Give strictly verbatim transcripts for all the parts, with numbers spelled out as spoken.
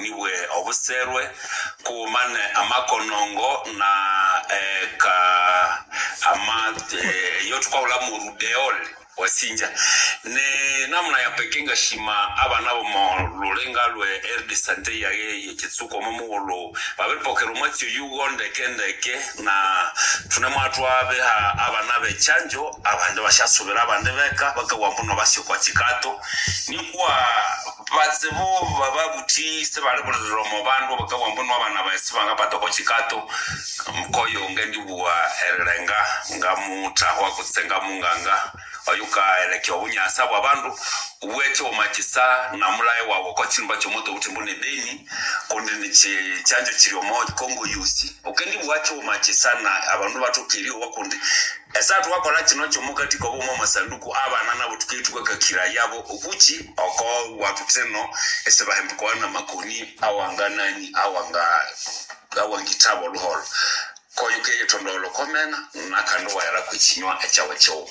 bwe obuserwe kumane amakonongo na eh, ka ama eh, yotukwaula mu rudeole wasinja ne namna ya pekinga shima abana bo mo lulenga lwe erde sante ya ye kitsuko momulo babipokero mwatyo yugonde kendeke na tunemwatwa abe abana be chanjo abande bashasubira abande beka bakawambuno basyo kwa chikato ni kwa batsebo bababuti se bali kuromo bandu bakawambuno abana basibanga patoko chikato mkoyo ngendi bwa erenga ngamuta wa kutsenga munganga oyuka elekyo bunyasa bwabandu uwecho machisa na mulaye wawo kwa chimba chomoto utimbone beni konde ni chanjo chiri omo Kongo yusi ukendi bwacho machisa na abantu batukiri wakonde esatu wakola kino chomuka tiko bomo masanduku abana nabo tukituka kakira yabo ukuchi oko watu teno esebahembuko na makoni awanganani awanga awangitabo luhol koyuke yetondolo komena nakando wayala kuchinywa echawe cho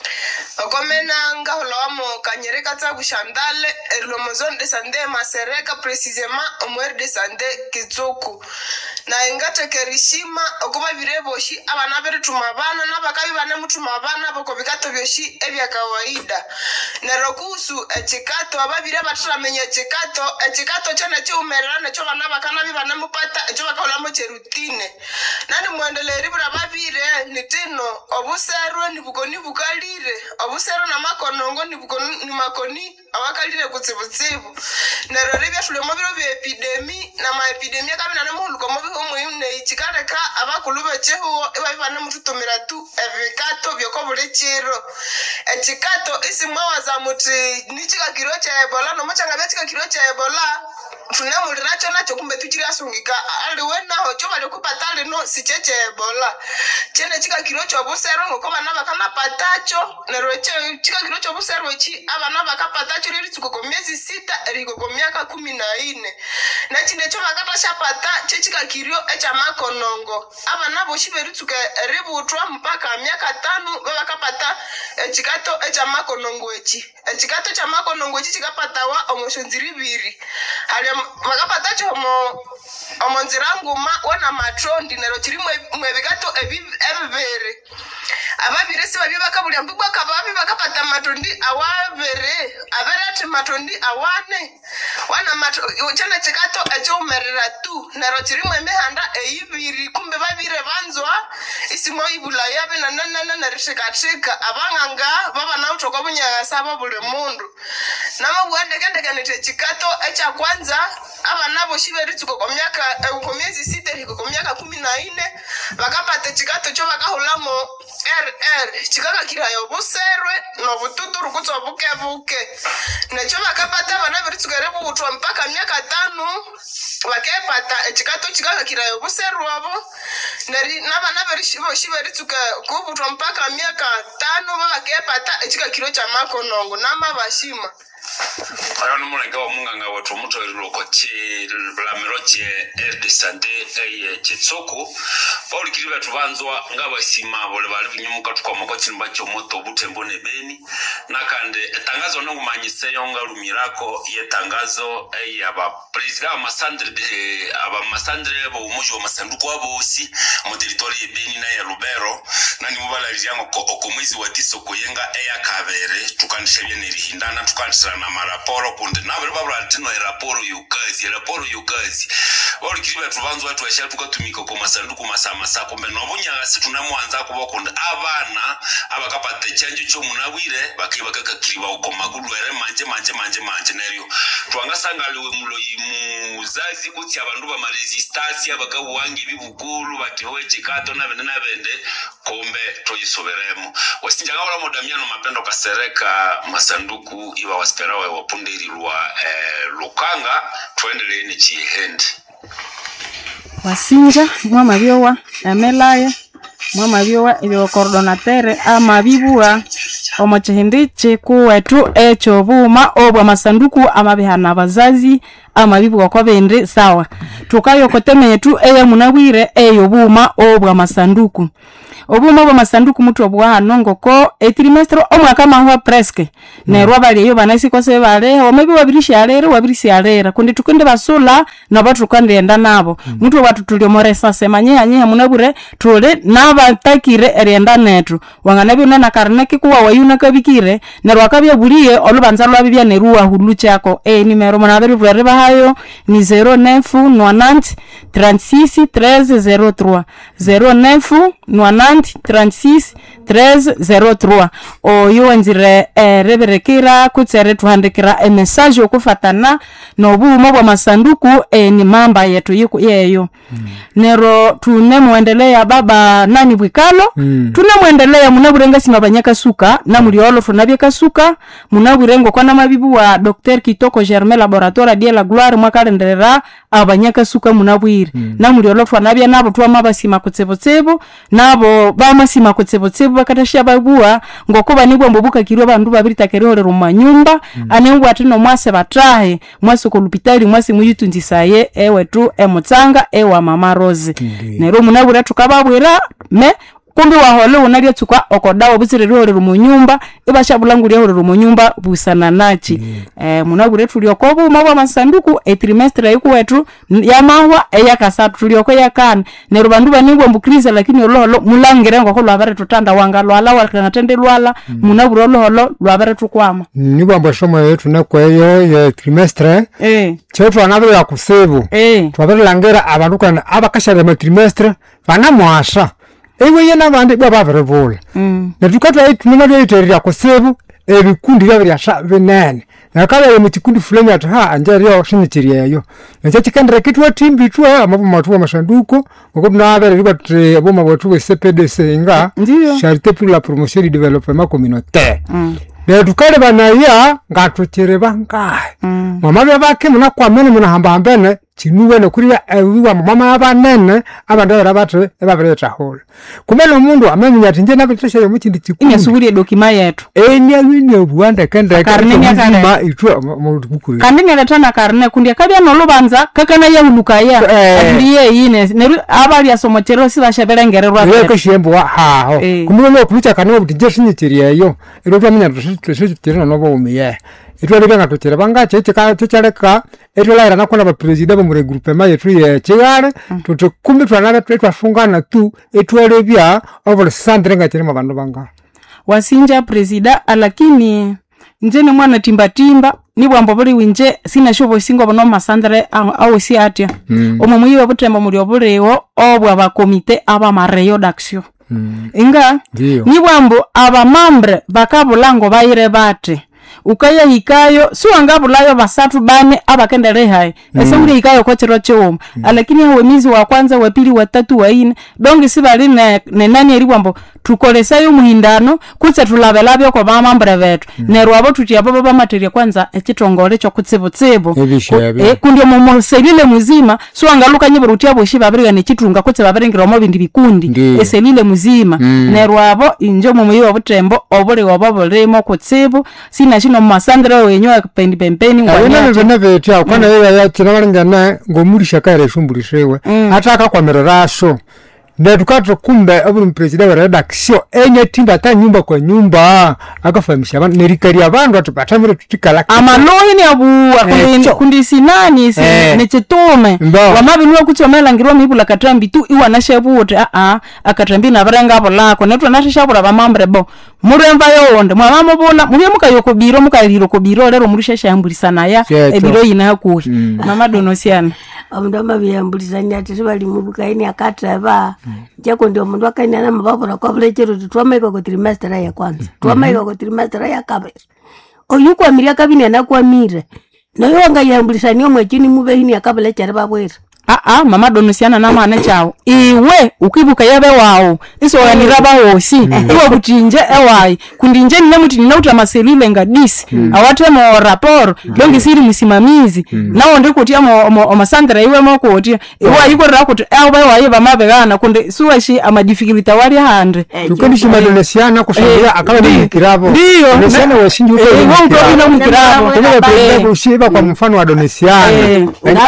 Okomena nga holamo kanyereka tsa bushandale erlomozon de sande masereka precisement omwer de sande kitsoku na ingate kerishima okuba bireboshi abana berituma bana nabakabi bane mutuma bana boko bikato byoshi ebya kawaida nerokusu echikato ababire batramenye echikato echikato chene chumerera necho bana bakana bibane mupata echo bakolamo cherutine nani muendeleri bura babire nitino obuserwe nibukoni bukalire obusero na makonongo nibukoni ni makoni abakalire kutsibutsibu nerore byashulemo biro bya epidemi na ma epidemi kabina ne muhuluko mo biho ne ichikareka abakulube cheho ebabana mututumira tu ebikato byoko bure chiro echikato isimwa waza muti nichika kiro cha Ebola no machanga bechika kiro cha Ebola tunamulira cho nacho kumbe tuchiri asungika ali wena ho cho bali kupatale no sicheche Ebola chene chika kiro cho busero ngoko bana bakana patacho nero chika kiro cho busero chi abana bakapatacho riri tuko miezi sita riko kwa miaka kumi na nne na chine cho bakata shapata chika kiro echa makonongo abana boshiberi tuke ributwa mpaka miaka tano bakapata chikato echa makonongo echi chikato cha makonongo echi chikapatawa omoshonziribiri hali makapata chomo omonziranguma wana matrondi nero chirimwe mwebikato ebivere ababire se babi bakabuli ambugwa kababi bakapata matondi awavere averati matondi awane wana mato chana chikato echo merera tu nero chirimwe mehanda eibiri kumbe babire banzwa isimo ibula yabe na nana na rishikachika abanganga baba na utoka bunyaga saba bule mundu nama buende kende kanite chikato echa kwanza abana boshiberi tuko kwa miaka kwa miezi sita hiko kwa miaka kumi na nne bakapata chikato cho bakahulamo R R chikaka kirayo buserwe no bututuru kutso buke buke necho bakapata bana beri tugerebu utwa mpaka miaka tano bakepata chikato chikaka kirayo buserwe abo neri nabana beri shibo shiberi tuka kubutwa mpaka miaka tano bakepata chikaka kiro cha makonongo nama bashima ayo numulenge wa munganga wetu muto iloko chi blamiroche erde sande eye chitsoko pauli kiriba tubanzwa ngabasima bole bali binyumuka tukomako chinba cyo moto butembone beni nakande tangazo nongumanyise yonga lumirako ye tangazo eye aba president amasandre de aba masandre bo umujo masanduku abosi mu territory ye beni na ya Lubero nani mubala lijango ko okumwizi wa tisoko yenga eya kabere tukandisha byene rihindana tukandisha na maraporo kunde nabere babura ntino raporo yukazi raporo yukazi wali kiriba tubanzo watu washa tukatumika ko masanduku masama sako mbe nobunya situnamwanza kubokonde abana abakapata chanjo cyo munabwire bakibaka kiriba uko magulu ere manje manje manje manje neryo twangasangaliwe mulo yimuzazi kuti abantu ba resistance abakawangi bibukulu batihowe chikato nabende nabende kombe toyisoberemo wasinja gawala modamiano mapendo kasereka masanduku iba waspera wa wapundiri lwa eh, lukanga tuendelee ni chihende wasinja mama byowa amelaya mama byowa ibyo coordinatere ama bibura omochihindi chiku wetu echo buma obwa masanduku amabihana abazazi amabibu kwa bende sawa tukayo kotemetu eya munabwire eyo buma obwa masanduku obuma obwa masanduku mutu obwa hanongo ko e trimestre omwaka mahwa presque ne rwabali yo banasi kose bale omebi wabirisha alere wabirisi alera kundi tukunde basula na batu kandi enda nabo mutu watu tuliomoresa semanye anye munabure tole naba takire erienda netu wanganabi unana karneki kuwa wayuna kabikire ne rwakabya buliye olubanza lwabibya ne ruwa hulu chako e nimero munabere vere bahayo ni zero neuf nonante trente-six treize zero trois zero neuf nonante trente-six treize zero trois oyo nzire eh, reberekira kutsere tuhandikira e message okufatana no bumo bwa masanduku eh, ni mamba yetu yiku yeyo mm. nero tunemuendelea baba nani bwikalo mm. tunemuendelea munaburenga simabanyaka suka na muliolo tunabye kasuka munaburengo kwa na mabibu wa Docteur Kitoko Germain Laboratoire de la Gloire mwakalenderera abanyaka suka munabwire mm. na muliolo tunabye nabo twamabasima kutsebotsebo nabo bamasima kutsebotsebo bakatashya babua ngokuba nibwo mbubuka kiryo bandu babiri takerero rumanyumba mm. anengwa atino mwase batahe mwase ko lupitali mwase muyitunzisaye ewe tu emutsanga ewa mama Rose nero munabura tukababwira me kumbi wahole unalya tukwa okodawo busirero mu nyumba ibashabulanguri ho mu nyumba busana nachi mm. eh munabure tulioko buma bwa masanduku e trimestre yiku wetu ya mahwa eya kasatu tulioko yakana nero bandu baningwa mbukriza lakini ololo mulangire ngo ko lwabare tutanda wanga lwala wakana tende lwala mm. munabure ololo lwabare tukwama nibo ambashomo yetu nakweyo ya trimestre eh chetu anabere yakusebu eh twabere langera abantu kana abakashara ma trimestre bana mwasha ewe yena bandi baba verebola mm netukatwa itunuma lyeterira kusebu ebikundi byabiri asha benene nakaba mu kikundi fulani ati ha anjari yo shinitiriyeyo nacho kikandira kitwa timbi twa amabu matu masanduko ngoko tunabere ribatre aboma batu C P D C nga charité pour la promotion du développement communautaire mm ne tukale banaya ngatuchere banga mm. mama bake muna kwa mene muna hamba hambene chinuwe no kuriya ewiwa mama abanene abandera batre ebabereta hole kumelo mundu amenya ati nje nabitesha yo muchindi chikuru inyasubiri dokima yetu enya wini obuanda kenda karnenya itwa mubuku kandenya letana karne kundi kabya no lubanza kakana ya hulukaya ndiye yine neru abali asomochero sibashabera ngererwa reko shembo ha ho kumelo kulicha kanwa butinje shinyitiriyeyo ero twamenya tushitira no bomiye itwa libanga tuchira banga cheche ka tuchareka etwa laira nakona ba president ba mure groupement yetu ye chigare tutukumi twanaba twetwa fungana tu etwa lebya over sandre ngachire mabandu banga wasinja president lakini njene mwana timba timba nibwo ambobuli winje sina shobo singo bono masandre awo si atya mm. omumuyiwe butembo muri oburewo obwa ba komite aba mareyo d'action mm. inga nibwo ambo aba membre bakabulango bayire bate ukaya hikayo suangabulayo basatu bane abakendere hai mm. esemuri hikayo kochero choma mm. lakini hawe mizi wa kwanza wa pili wa tatu wa ine dongi sibali ne, ne nani eribwambo tukolesayo muhindano kutse tulabelabyo kwa bamambere betu mm. nerwabo tutia baba ba materia kwanza ekitongole cyo kutsebotsebo e kundi momo selile muzima suangaluka nyiburutia boshi babiri ne kitunga kutse babiringira mo bindi bikundi eselile muzima mm. nerwabo injo momo yiwa butembo obuli wababo kutsebo sina no masandra wenyo akapendi pempeni ngwanya ayona bene betya kwana yeya ya kinabalingana ngomurisha kare shumburishewe mm. ataka kwamera rasho netukato kumbe abulu president wa redaction enye timba ta nyumba kwa nyumba akafahamisha abantu nerikari abantu atupatamira tutikala amaloyi ni abu akundi kundi sinani si eh. nechetome wamabinwa kuchomela ngirwa mibula katrambi tu iwa nashebuote a a akatrambi na barenga bolako netwa nashabura bamambre bo muremba yonde mwamamo bona mubye mukayoko biro mukayiro ko biro lero murisha shambulisana ya ebiro yina hakuhi mm. mama donosiana omundu amabiyambulisanya ati sibali mubukaini akataba jako ndio mundu akaini ana mababura kwa bulechero twamaika ko trimester ya kwanza twamaika ko trimester ya kabiri oyuko amiria kabini anakuwa mire nayo anga yambulisanya omwechini mubehini akabulechero babwera ah ah mama donosiana na mane chao iwe ukibuka yabe wao isoganira bawosi iwe kutinje ewai kundinje nne muti ninauta maselile ngadisi awate mo raporo longi siri musimamizi nawo ndikutia mo omasandra iwe mo kutia iwe iko rakuti ewe waye bamabegana kunde suwashi ama difficulty wali hande tukeni shima donosiana kushangia akawa ni kirabo ndio donosiana wasinju kwa ni mkirabo kwa kushiba kwa mfano wa donosiana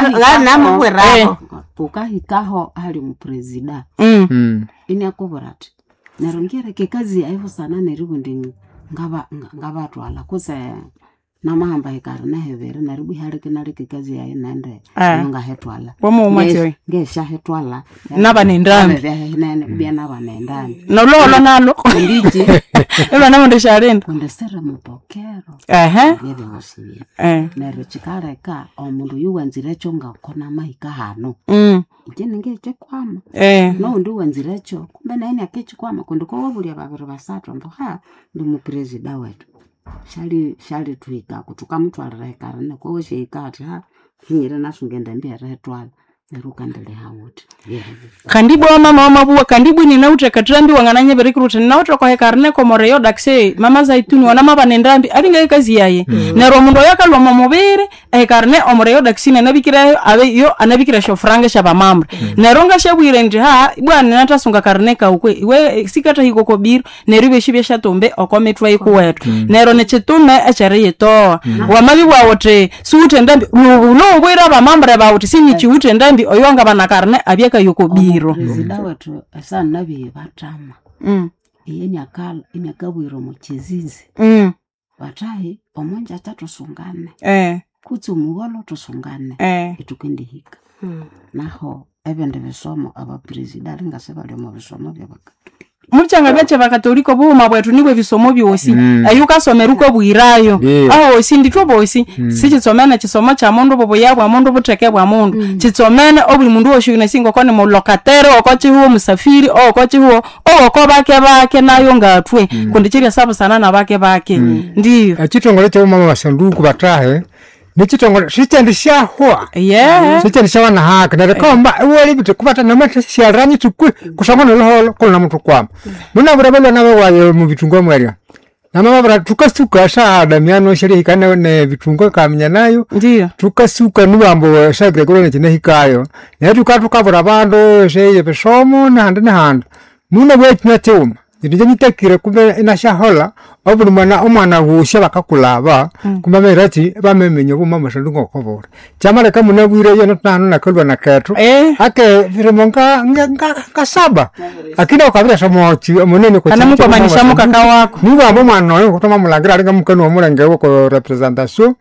na mkwera ukahikaho hali mpresida mm ini akoborati narongera ke kazi aivo sana neribu ndi ngaba ngaba twala kuse namahamba ikarana hevere naribu hali kenari ke kazi ya inende nga hetwala wamo umatwe ngesha hetwala naba nendani nene bia naba nendani no lo nalo ndiji eba namo ndesharenda kundesera mupokero ehe nebe hosiye eh nero chikara ka omundu yuwanzire chonga kona mahika hano mm ikene ngeche kwama eh no ndu wanzire cho kumbe naini akechi kwama kundi kwa wabuli babiri basatu ndo ha ndi mu president wetu shali shali tuika kutuka mtu alrekarane kwa woshe ikati ha hinyira nasungenda mbia retwala neruka ndele hawoti kandibu wa mama wa mabuwa kandibu ni nautre katrambi wangananye berikruta nautre kwa hekarne komoreyo dakse mama zaituni wana maba nendambi alinga kazi yaye mm. nero mundo yakalwa mamobere hekarne omoreyo daksine nabikira abe yo anabikira shofrange shaba mamre mm. neronga shabwire ndi ha bwana natasunga karne ka ukwe we sikata hiko kobiro neribe shibye shatombe okometwa ikuwetu mm. nero nechetuna achareye to mm. wamabi wawote suute ndambi no bwira ba mamre bawuti sini chiute ndambi oyonga banakarne abyeka yuko biro president wetu asa nabi batama mm yeni akala inyakabwiro mu kizizi mm batahi omonja tatu sungane eh kutsu muholo tusungane eh itukindi hika mm. naho ebende bisomo aba president ngaseba lyo mu bisomo byabaka Muchanga byache bakatoliko buma bwetu niwe bisomo byosi mm. ayuka someruko bwirayo yeah. aho sinditwo bosi mm. sichitsomena chisomo cha mundu bobo yabwa mundu buteke bwa mundu mm. chitsomena obuli mundu oshune singo kone mu locataire okochi huo musafiri okochi huo oko bake bake nayo ngatwe mm. kundichiria sabu sana na bake bake mm. ndiyo achitongole cha mama masanduku batahe nichitongole sitendisha hwa yeah sitendisha wana haka na rekomba wali bitu kubata na mata siaranyi tukwe kusangana loholo kola mtu kwama muna burabelo nawe wayo mu bitungo mwerya na mama bara tukasuka sha damiano shiri hikana ne bitungo kamnya nayo ndiyo tukasuka nubambo sha gregoro ne hikayo na tukatuka burabando sheye besomo na handa na handa muna bwetu na tuma ndije nitekire kumbe inashahola obuli mwana omwana husha bakakulaba mm. kumbe merati bamenyo buma mashandu ngokobora chamale kamuna bwire yo notano nakolwa naketu eh. ake viremonga nga saba akina ukabira somochi omunene ko kana muko manisha mukaka wako niba abo mwana yo kutoma mulagira alinga mukano omulenge wo representation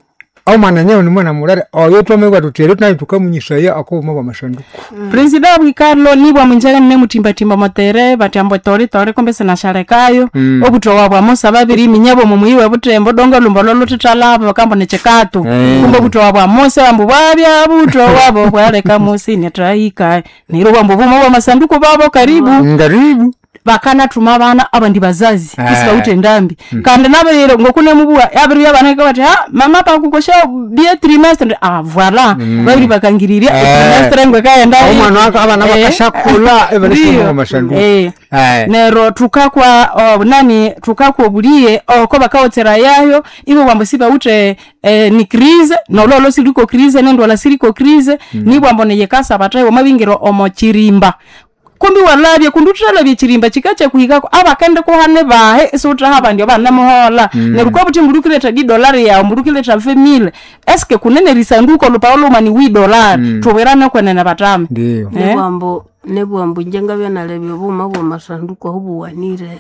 au mwana nyewe ni mwana mulare oyo twamegwa tutere tuna tukamunyishaya akoma bwa mashanduku mm. president Ricardo nibwa munjaga ne mutimba timba motere batambo tori tori kombe sana sharekayo mm. obuto wabwa musa babiri minyabo mumuyiwe butembo dongo lumbolo tutalaba bakambo ne chekatu mm. kumbe buto wabwa musa ambu babya buto wabo bwaleka musi ne traika niro bambo buma bwa masanduku babo karibu mm. karibu bakana tuma bana abandi bazazi kisiba utendambi hmm. kandi nabero ngokune mubuwa yabiri yabana kabati ha mama pa kukosha bie trimestre ah voilà hmm. babiri bakangiriria trimestre ngwe kaenda au mwana wako abana bakashakula ebalisho mu mashandu eh nero tukakwa oh, nani tukakwa bulie oh, ko bakaotera yayo ibo bambo siba ute eh, ni crise no lolo siliko crise nendo la siliko crise hmm. ni bambo ne yekasa batayo mabingiro omochirimba kumbi walabye kundutala chirimba chikacha kuhikako abakande ko hane bahe sutra haba ndio bana muhola mm. neruko buti mbulukileta di dolari ya mbulukileta vingt mille eske kunene risanduko lo paulo mani wi dolari mm. towerana kwenena batama ndio eh? nebwambo nebwambo njenga byana lebyo buma bwa masanduko hubu wanire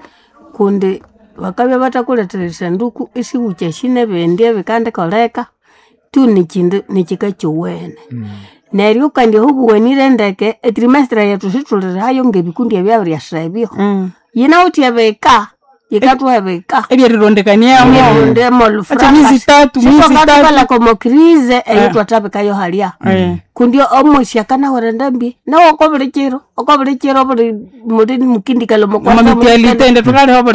kunde wakabya batakuletera sanduku isi uche shine bende bikande koleka tu ni chinde ni chikacho wene mm. Neryo kandi hubu wenire ndeke trimestre ya tusitulira hayo ngebikundi ebya shabyo mm. yina uti abeka yikatu abeka ebya rirondekania mo ndemo lufra miezi tatu miezi tatu bala como crise eyo twatapeka yo halia mm. kundio omosia kana warandambi na okobere chero okobere chero buri muri mukindikalo mama mitialite ende tukale hobore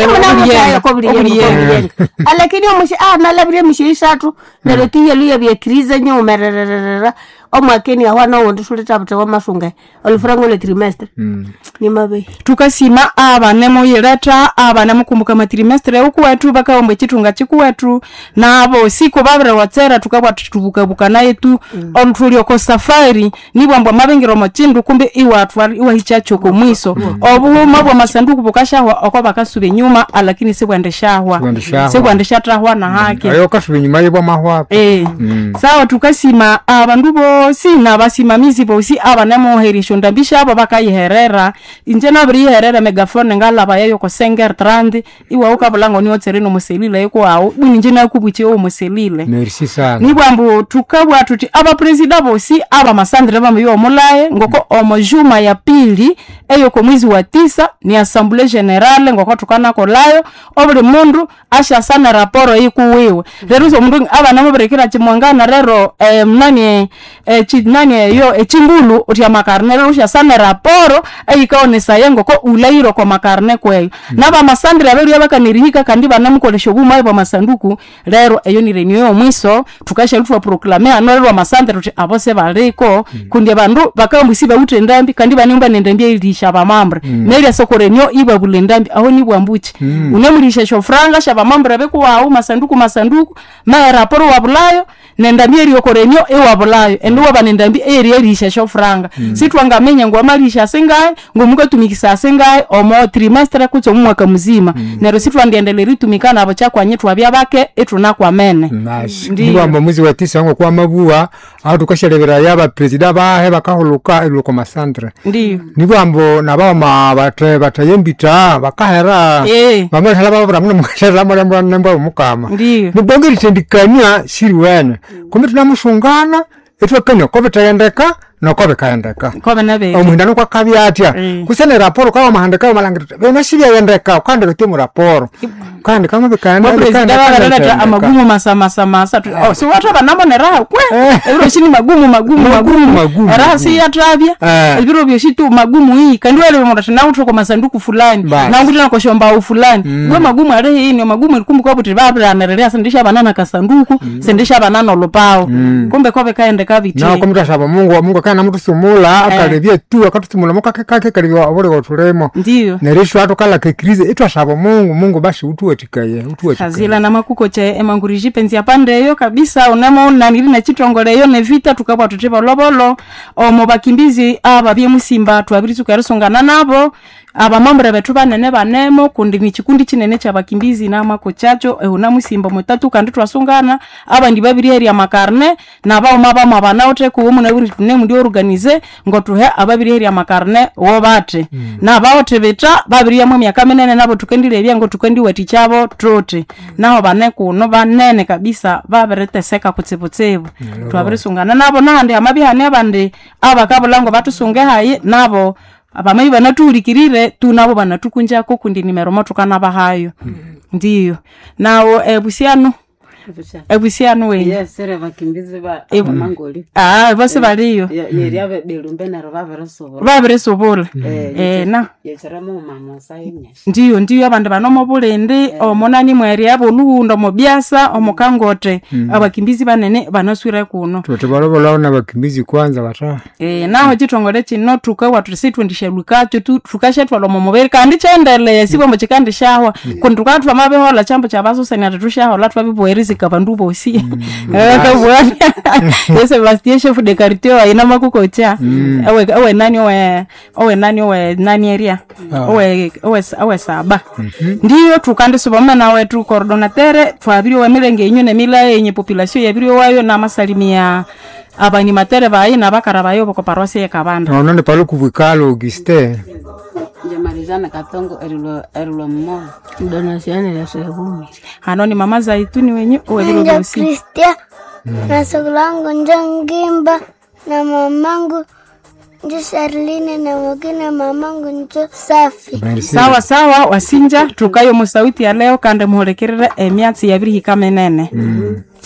oburiye alakini omosia ah nalabire mishi isatu narotiye luya bya krize nyo merererera omwakeni awana wondo suleta bata wamasunga olufrango le trimestre ni mabe tukasima abana moyereta abana mukumbuka matrimestre ukwetu bakaombe chitunga chikuwetu nabo siko babere watsera tukabwa tubukabuka naye tu ontulio ko safari nibwambwa mabengero machindu kumbe iwatu iwa hichacho ko mwiso obuma bwa masanduku bukashahwa okoba kasube nyuma lakini sebwandeshahwa sebwandeshatahwa na hake ayo kasube nyuma yebwa mahwa eh sawa tukasima abandu bosi nabasimamizi bosi abana moherisho ndambisha abo bakayiherera inje nabiri herera megafone ngalaba yayo ko senger trente iwa ukabulango ni otserino muselile yiko awo buninje nakubuche o muselile merci sana nibwambo tukabwa tuti aba president bosi aba masandre bamwe yo mulaye ngoko omojuma ya pili eyo ko mwezi wa tisa ni assemblée générale ngoko tukana ko layo obuli mundu asha sana raporo yikuwewe rero so mundu aba namuberekera chimwangana rero eh, nani eh, chi nani yo echimbulu utia makarne rero asha sana raporo eyikaonesa yengo ko ulairo ko makarne kweyo naba masandre abeli abakanirihika kandi banamukolesha buma ibo masanduku rero eyo ni renyo yo mwiso tukasha lutwa proclamer anorwa masandre tuti abose baliko kundi bandu bakambusiba utendambi kandi banimba nendambye ilisha bamambre neli sokorenyo iba bulendambi aho ni bwambuchi unemulisha shofranga shaba mambre beku wa masanduku masanduku ma raporo wa bulayo nendambye eri okorenyo e wa bulayo enduwa banendambi eri elisha shofranga sitwangamenya ngo amalisha sengaye ngo muko tumikisa sengaye omo trimestre kutso mwaka muzima nero sitwandiendele ritumikana abo chakwanye twabya bake etuna kwa mene ndiwa mwezi wa tisa ngo kwa mabua aho tukashelebera yaba president bahe bakahuluka iluko masandre ndiyo nibwambo nabama bate batayembita bakahera eh bamwe halaba bamwe mukashera mwe nemba mukama ndiyo nibongeri tendikania siriwene kumbe tunamushungana etwakanya ko betayendeka noko bekaendeka kobe nabe omuhindano kwa kabyatya Mm. kusene raporo kwa mahandika malangiro bena shibya yendeka kandi retimu raporo kandi kama bekaendeka president baraleta amagumu masama sama satu oh si watu banamonera kwe ebiro shini magumu magumu magumu era si yatrabya Eh. ebiro byoshitu magumu hii kandi wale murata na utoko masanduku fulani Basi. na ngutina ko shomba fulani gwe magumu are hii ni magumu ilikumbuka buti babra analelea sendisha banana kasanduku sendisha banana lopao kumbe kobe kaendeka biti na kumta saba Mungu Mungu kana mtu sumula akalebye tu akatusumula mukake kake kalibwa obole gotulemo ndiyo nerisho atokala ke krize etwa saba Mungu Mungu bashi utuwetikaye utuwetikaye kazila na makuko che emanguriji penzi apande yo kabisa unemo naniri na chitongole yo ne vita tukabwa tuteba lobolo omo bakimbizi aba bye musimba twabiri tukarisongana nabo aba mambre betu banene banemo kundi michikundi chinene cha bakimbizi na mako chacho e, una musimba mutatu kandi twasungana aba ndi babiri eri ya makarne na ba umaba mabana ote ku umu na buri tune ndi organize ngotuhe ababiri eri ya makarne wo bate mm. na ba ote beta babiri ya mu myaka menene nabo tukendile bya ngo tukendi wati chabo trote naho bane ku no banene kabisa baberete seka kutsibutsibu mm. twabiri sungana nabo nandi amabihane abandi abakabulango batusunge hayi nabo abamayi banatulikirire tunabo banatukunja ko kundi nimero matukana bahayo mm. ndiyo nawo ebusiano ebusiano we yes sere bakimbizi ba Ebu- mangoli ah bose baliyo yeri abe belumbe na robavera sobo babere sobola eh eh na yechera mu mama sayenya ndiyo ndiyo abandu banomo bulende omonani mweri abo luhundo mobyasa omukangote abakimbizi banene banaswire kuno tutebalobola na bakimbizi kwanza bata eh naho chitongole chino tukawa tusitwendisha lukacho tu tukashetwa lomo mobere kandi chendele sibo mchikandi shahwa kundukatwa mabehola chambo chabaso senya tutushahola twabiboerizi kabandu bosi eh kabwana ese Bastien chef de quartier ina makukocha awe awe nani we awe nani we nani area awe awe awe saba ndiyo tukandi subama na wetu coordinateur twabiri wa milenge yenyu ne mila yenye population yabiri wayo na masalimia abani matere bayi na bakara bayo boko paroisse ya Kabanda no none palo kuvukalo Auguste Jamarizana katongo erilo erilo mo donation ya sehemu hanoni mama Zaituni wenyu webiro Nja bosi Kristia na sokulangu njangimba na mamangu njo Sharline na mwingine mamangu njo Safi. sawa sawa wasinja tukayo musauti ya leo kande muholekerere emyatsi yabiri hikamenene mm.